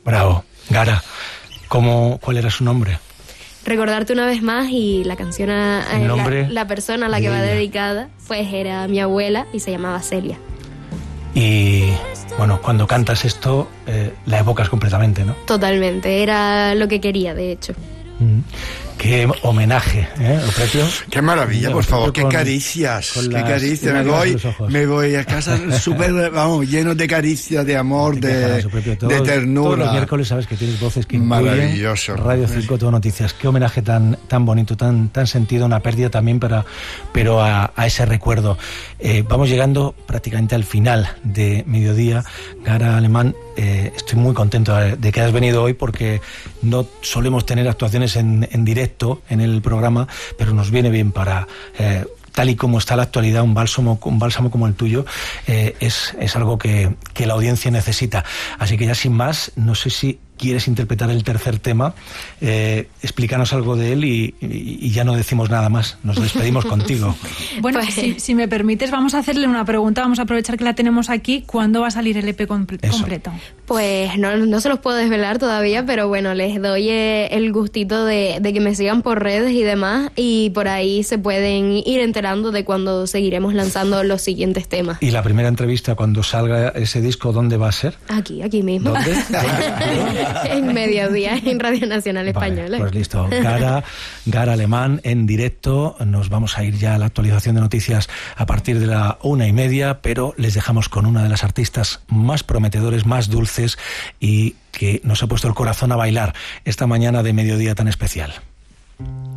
Bravo. Gara, ¿cuál era su nombre? Recordarte una vez más, y la canción la persona a la que va dedicada, pues era mi abuela y se llamaba Celia. Y bueno, cuando cantas esto, la evocas completamente, ¿no? Totalmente, era lo que quería, de hecho. Qué homenaje, Euprepio. Qué maravilla, por favor, qué caricias, qué caricias. Me voy a casa súper, lleno de caricias, de amor, de ternura. Todos los miércoles sabes que tienes voces que incluyen. Maravilloso. Radio 5, Todo Noticias. Qué homenaje tan bonito, tan sentido, una pérdida también, pero a ese recuerdo. Vamos llegando prácticamente al final de mediodía. Gara Alemán, estoy muy contento de que hayas venido hoy, porque no solemos tener actuaciones en directo en el programa, pero nos viene bien para, tal y como está la actualidad, un bálsamo como el tuyo, es algo que la audiencia necesita. Así que ya sin más, no sé si quieres interpretar el tercer tema, explícanos algo de él y ya no decimos nada más, nos despedimos contigo. Bueno, si me permites, vamos a hacerle una pregunta, vamos a aprovechar que la tenemos aquí. ¿Cuándo va a salir el EP completo? Pues no se los puedo desvelar todavía, pero bueno, les doy el gustito de que me sigan por redes y demás, y por ahí se pueden ir enterando de cuándo seguiremos lanzando los siguientes temas. ¿Y la primera entrevista cuando salga ese disco, dónde va a ser? Aquí mismo. ¿Dónde? En Mediodía, en Radio Nacional Española. Vale, pues listo. Gara Alemán en directo. Nos vamos a ir ya a la actualización de noticias a partir de la 1:30, pero les dejamos con una de las artistas más prometedores, más dulces, y que nos ha puesto el corazón a bailar esta mañana de mediodía tan especial.